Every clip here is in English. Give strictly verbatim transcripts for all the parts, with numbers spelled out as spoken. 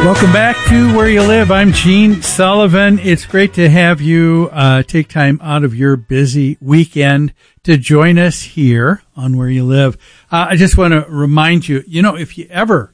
Welcome back to Where You Live. I'm Gene Sullivan. It's great to have you uh, take time out of your busy weekend to join us here on Where You Live. Uh, I just want to remind you, you know, if you ever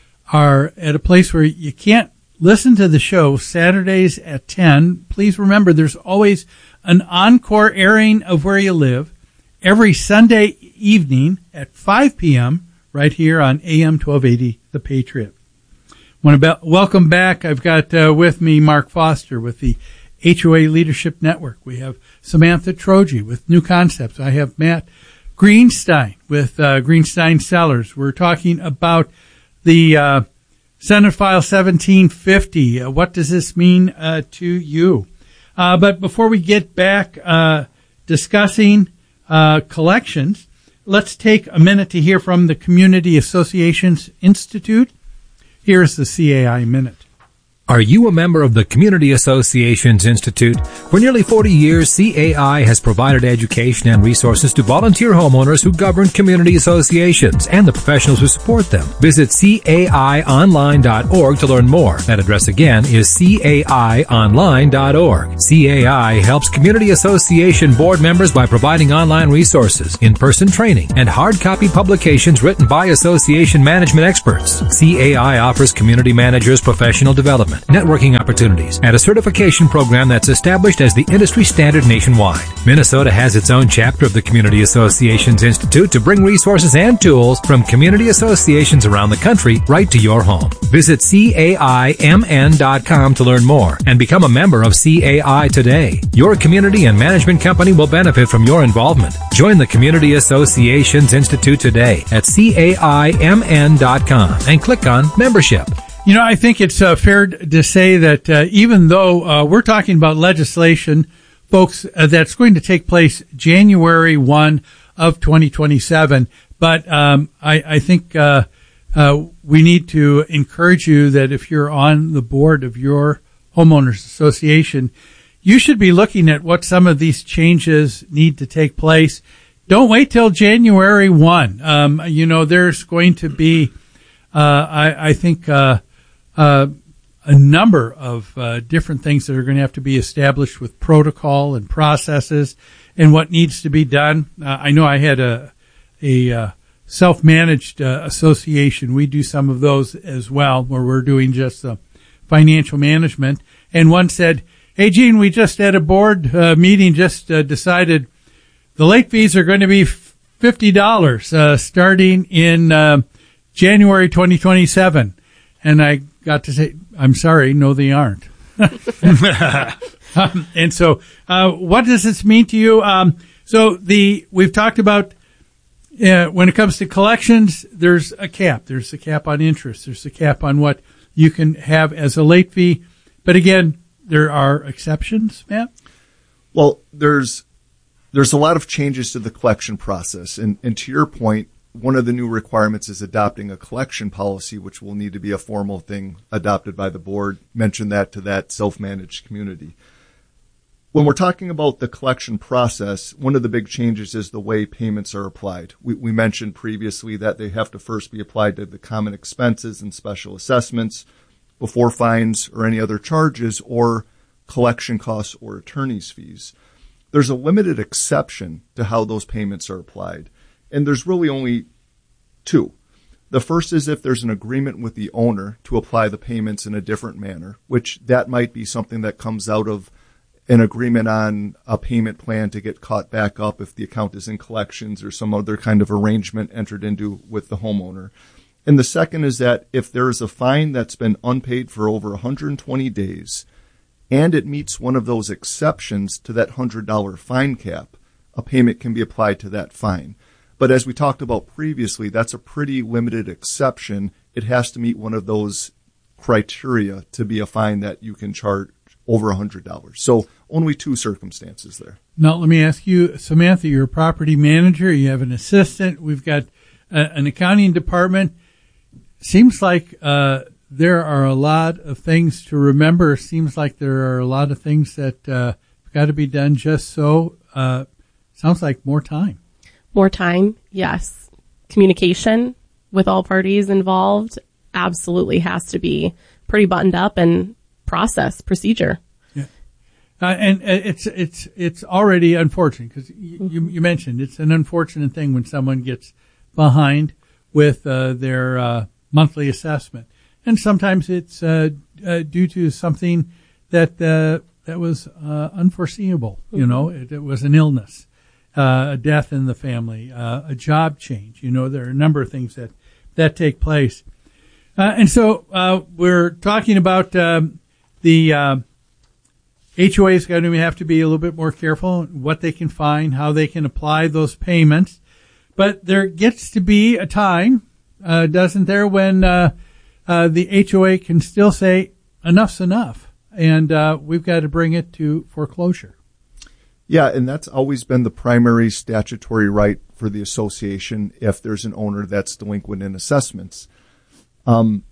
are at a place where you can't listen to the show Saturdays at ten, please remember there's always an encore airing of Where You Live every Sunday evening at five p.m. right here on A M twelve eighty, The Patriot. Want to be- welcome back. I've got uh, with me Mark Foster with the H O A Leadership Network. We have Samantha Troji with New Concepts. I have Matt Greenstein with uh, Greenstein Sellers. We're talking about the uh, Senate File seventeen fifty. Uh, what does this mean uh, to you? Uh, but before we get back uh, discussing uh, collections, let's take a minute to hear from the Community Associations Institute. Here's the C A I Minute. Are you a member of the Community Associations Institute? For nearly forty years, C A I has provided education and resources to volunteer homeowners who govern community associations and the professionals who support them. Visit C A I online dot org to learn more. That address again is C A I online dot org. C A I helps community association board members by providing online resources, in-person training, and hard copy publications written by association management experts. C A I offers community managers professional development, networking opportunities, and a certification program that's established as the industry standard nationwide. Minnesota has its own chapter of the Community Associations Institute to bring resources and tools from community associations around the country right to your home. Visit C A I M N dot com to learn more and become a member of C A I today. Your community and management company will benefit from your involvement. Join the Community Associations Institute today at C A I M N dot com and click on Membership. You know, I think it's uh, fair to say that uh, even though uh, we're talking about legislation, folks, uh, that's going to take place January first of twenty twenty-seven, but um, I, I think uh, uh, we need to encourage you that if you're on the board of your homeowners association, you should be looking at what some of these changes need to take place. Don't wait till January first. Um, you know, there's going to be, uh, I, I think, uh, Uh, a number of uh, different things that are going to have to be established with protocol and processes and what needs to be done. Uh, I know I had a a uh, self-managed uh, association. We do some of those as well, where we're doing just uh, financial management. And one said, "Hey, Gene, we just had a board uh, meeting, just uh, decided the late fees are going to be fifty dollars uh, starting in uh, January twenty twenty-seven." And I got to say, I'm sorry, no, they aren't. um, and so, uh, what does this mean to you? Um, so the, we've talked about, uh, when it comes to collections, there's a cap. There's a cap on interest. There's a cap on what you can have as a late fee. But again, there are exceptions, Matt? Well, there's, there's a lot of changes to the collection process. And, and to your point, one of the new requirements is adopting a collection policy, which will need to be a formal thing adopted by the board. Mention that to that self-managed community. When we're talking about the collection process, one of the big changes is the way payments are applied. We, we mentioned previously that they have to first be applied to the common expenses and special assessments before fines or any other charges or collection costs or attorney's fees. There's a limited exception to how those payments are applied. And there's really only two. The first is if there's an agreement with the owner to apply the payments in a different manner, which that might be something that comes out of an agreement on a payment plan to get caught back up if the account is in collections or some other kind of arrangement entered into with the homeowner. And the second is that if there is a fine that's been unpaid for over one hundred twenty days and it meets one of those exceptions to that one hundred dollars fine cap, a payment can be applied to that fine. But as we talked about previously, that's a pretty limited exception. It has to meet one of those criteria to be a fine that you can charge over one hundred dollars. So only two circumstances there. Now, let me ask you, Samantha, you're a property manager. You have an assistant. We've got a, an accounting department. Seems like uh, there are a lot of things to remember. Seems like there are a lot of things that uh, have got to be done just so. Uh, sounds like more time. More time, yes. Communication with all parties involved absolutely has to be pretty buttoned up and process procedure. Yeah. Uh, and uh, it's, it's, it's already unfortunate because y- mm-hmm. you, you mentioned it's an unfortunate thing when someone gets behind with, uh, their, uh, monthly assessment. And sometimes it's, uh, uh due to something that, uh, that was, uh, unforeseeable. Mm-hmm. You know, it, it was an illness. Uh, a death in the family, uh, a job change. You know, there are a number of things that, that take place. Uh, and so, uh, we're talking about, um, the, uh, H O A is going to have to be a little bit more careful what they can find, how they can apply those payments. But there gets to be a time, uh, doesn't there, when, uh, uh, the H O A can still say enough's enough. And, uh, we've got to bring it to foreclosure. Yeah, and that's always been the primary statutory right for the association if there's an owner that's delinquent in assessments. Um,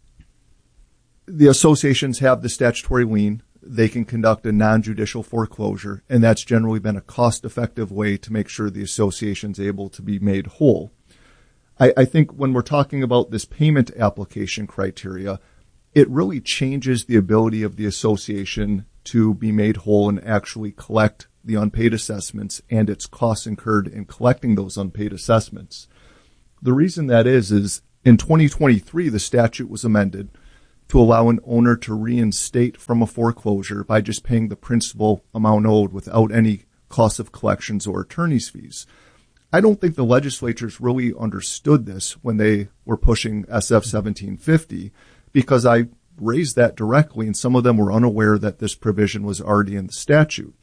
the associations have the statutory lien. They can conduct a non-judicial foreclosure, and that's generally been a cost-effective way to make sure the association's able to be made whole. I, I think when we're talking about this payment application criteria, it really changes the ability of the association to be made whole and actually collect the unpaid assessments and its costs incurred in collecting those unpaid assessments. The reason that is, is in twenty twenty-three, the statute was amended to allow an owner to reinstate from a foreclosure by just paying the principal amount owed without any cost of collections or attorney's fees. I don't think the legislatures really understood this when they were pushing S F seventeen fifty, because I raised that directly and some of them were unaware that this provision was already in the statute.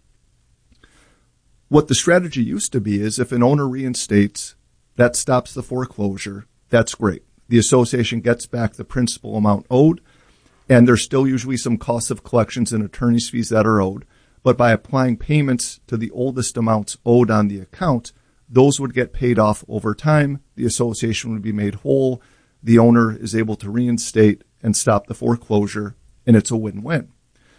What the strategy used to be is if an owner reinstates, that stops the foreclosure. That's great. The association gets back the principal amount owed, and there's still usually some costs of collections and attorney's fees that are owed. But by applying payments to the oldest amounts owed on the account, those would get paid off over time. The association would be made whole. The owner is able to reinstate and stop the foreclosure, and it's a win-win.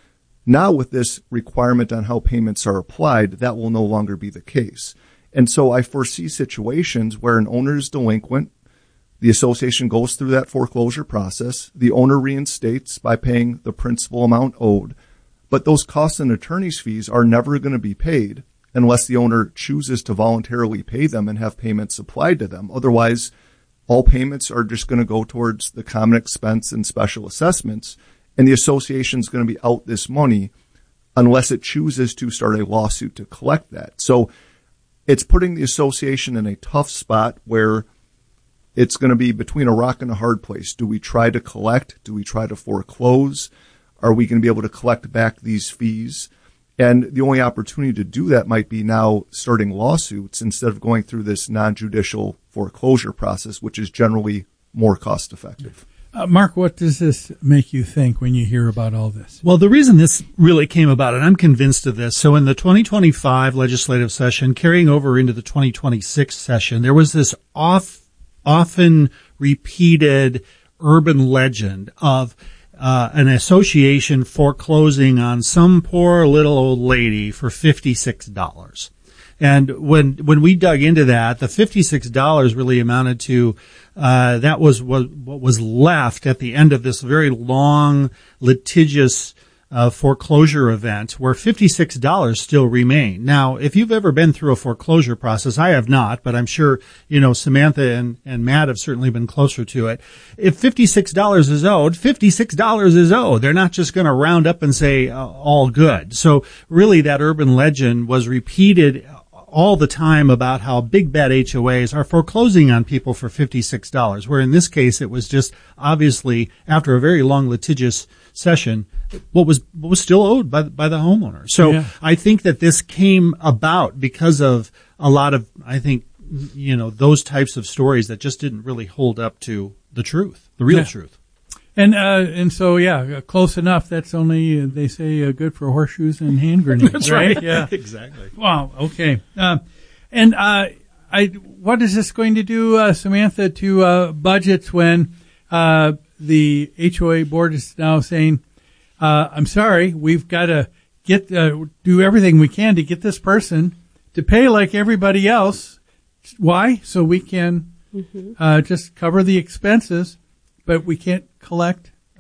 Now with this requirement on how payments are applied, that will no longer be the case. And so I foresee situations where an owner is delinquent, the association goes through that foreclosure process, the owner reinstates by paying the principal amount owed, but those costs and attorney's fees are never going to be paid unless the owner chooses to voluntarily pay them and have payments applied to them. Otherwise, all payments are just going to go towards the common expense and special assessments, and the association is going to be out this money unless it chooses to start a lawsuit to collect that. So it's putting the association in a tough spot where it's going to be between a rock and a hard place. Do we try to collect? Do we try to foreclose? Are we going to be able to collect back these fees? And the only opportunity to do that might be now starting lawsuits instead of going through this non-judicial foreclosure process, which is generally more cost effective. Uh, Mark, what does this make you think when you hear about all this? Well, the reason this really came about, and I'm convinced of this, so in the twenty twenty-five legislative session, carrying over into the twenty twenty-six session, there was this off, often repeated urban legend of uh, an association foreclosing on some poor little old lady for fifty-six dollars. And when, when we dug into that, the fifty-six dollars really amounted to, uh, that was what, what was left at the end of this very long, litigious, uh, foreclosure event where fifty-six dollars still remain. Now, if you've ever been through a foreclosure process, I have not, but I'm sure, you know, Samantha and, and Matt have certainly been closer to it. If fifty-six dollars is owed, fifty-six dollars is owed. They're not just going to round up and say, uh, all good. So really that urban legend was repeated all the time about how big bad H O As are foreclosing on people for fifty-six dollars, where in this case it was just obviously after a very long litigious session what was what was still owed by by the homeowner. So yeah. I think that this came about because of a lot of, I think, you know, those types of stories that just didn't really hold up to the truth, the real yeah. truth. And, uh, and so, yeah, close enough. That's only, uh, they say, uh, good for horseshoes and hand grenades. That's right. right. Yeah. Exactly. Wow. Okay. Uh, and, uh, I, what is this going to do, uh, Samantha, to, uh, budgets when, uh, the H O A board is now saying, uh, I'm sorry, we've got to get, uh, do everything we can to get this person to pay like everybody else. Why? So we can, mm-hmm. uh, just cover the expenses. But we can't collect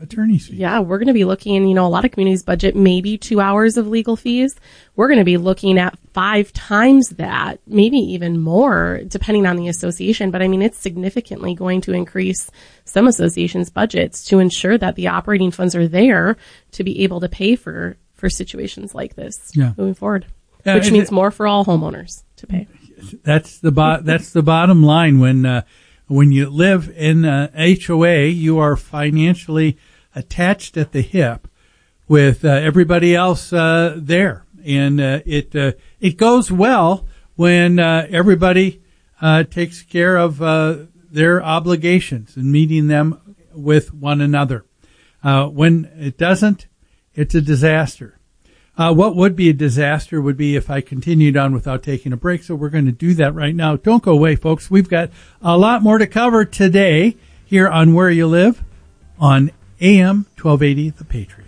attorney's fees. Yeah, we're going to be looking, you know, a lot of communities budget maybe two hours of legal fees. We're going to be looking at five times that, maybe even more, depending on the association. But I mean, it's significantly going to increase some associations' budgets to ensure that the operating funds are there to be able to pay for, for situations like this yeah. moving forward, uh, which means it, more for all homeowners to pay. That's the bo- that's the bottom line. When uh, when you live in uh, H O A, you are financially attached at the hip with uh, everybody else uh, there, and uh, it uh, it goes well when uh, everybody uh, takes care of uh, their obligations and meeting them with one another. Uh, when it doesn't, it's a disaster. Uh, what would be a disaster would be if I continued on without taking a break. So we're going to do that right now. Don't go away, folks. We've got a lot more to cover today here on Where You Live on A M twelve eighty, The Patriot.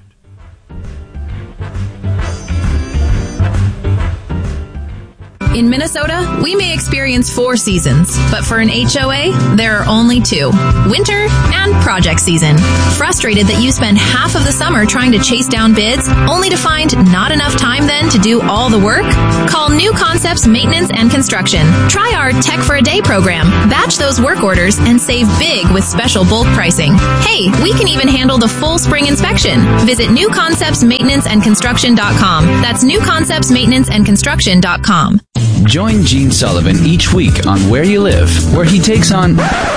In Minnesota, we may experience four seasons, but for an H O A, there are only two: winter and project season. Frustrated that you spend half of the summer trying to chase down bids, only to find not enough time then to do all the work? Call New Concepts Maintenance and Construction. Try our Tech for a Day program. Batch those work orders and save big with special bulk pricing. Hey, we can even handle the full spring inspection. Visit new concepts maintenance and construction dot com. That's new concepts maintenance and construction dot com. Join Gene Sullivan each week on Where You Live, where he takes on...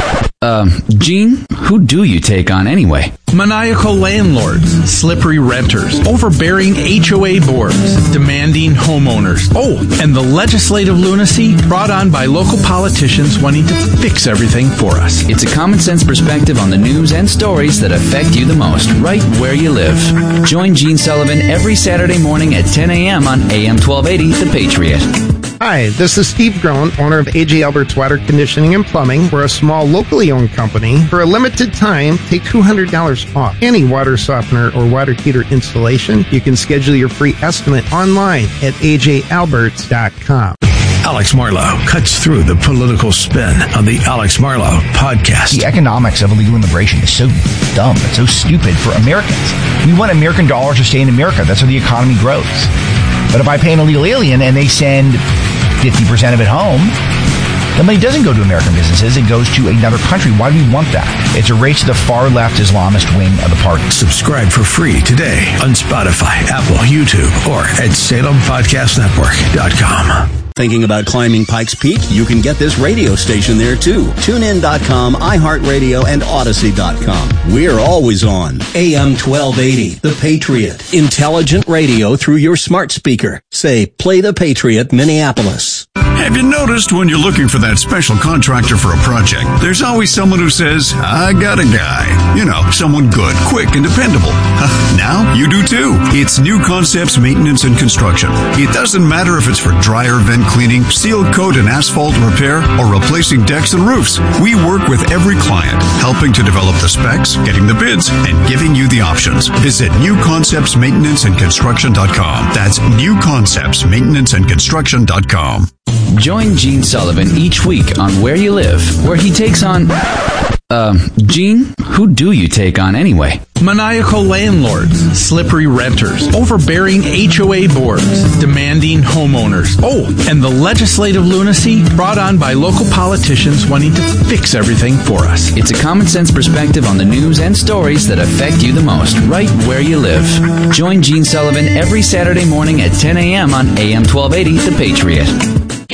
Um, Gene, who do you take on anyway? Maniacal landlords, slippery renters, overbearing H O A boards, demanding homeowners. Oh, and the legislative lunacy brought on by local politicians wanting to fix everything for us. It's a common sense perspective on the news and stories that affect you the most, right where you live. Join Gene Sullivan every Saturday morning at ten a.m. on A M twelve eighty, The Patriot. Hi, this is Steve Groen, owner of A J Albert's Water Conditioning and Plumbing. We're a small, locally owned company. For a limited time, take two hundred dollars off any water softener or water heater installation. You can schedule your free estimate online at A J Alberts dot com. Alex Marlow cuts through the political spin on the Alex Marlow Podcast. The economics of illegal immigration is so dumb. It's so stupid for Americans. We want American dollars to stay in America. That's how the economy grows. But if I pay an illegal alien and they send fifty percent of it home, the money doesn't go to American businesses. It goes to another country. Why do we want that? It's a race to the far left Islamist wing of the party. Subscribe for free today on Spotify, Apple, YouTube, or at Salem Podcast Network dot com. Thinking about climbing Pikes Peak? You can get this radio station there too. tune in dot com, iHeartRadio, and Odyssey dot com. We're always on. A M twelve eighty, The Patriot. Intelligent radio through your smart speaker. Say, play The Patriot, Minneapolis. Have you noticed when you're looking for that special contractor for a project, there's always someone who says, I got a guy. You know, someone good, quick, and dependable. Now you do too. It's New Concepts Maintenance and Construction. It doesn't matter if it's for dryer vent cleaning, seal coat and asphalt repair, or replacing decks and roofs. We work with every client, helping to develop the specs, getting the bids, and giving you the options. Visit New Concepts Maintenance and Construction dot com. That's New Concepts Maintenance and Construction dot com. Join Gene Sullivan each week on Where You Live, where he takes on... Um, Gene, who do you take on anyway? Maniacal landlords, slippery renters, overbearing H O A boards, demanding homeowners. Oh, and the legislative lunacy brought on by local politicians wanting to fix everything for us. It's a common sense perspective on the news and stories that affect you the most, right where you live. Join Gene Sullivan every Saturday morning at ten a.m. on A M twelve eighty, The Patriot.